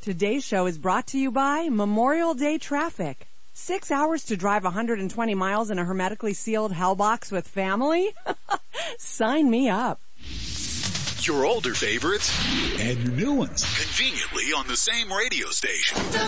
Today's show is brought to you by Memorial Day Traffic. 6 hours to drive 120 miles in a hermetically sealed hellbox with family? Sign me up. Your older favorites and your new ones conveniently on the same radio station.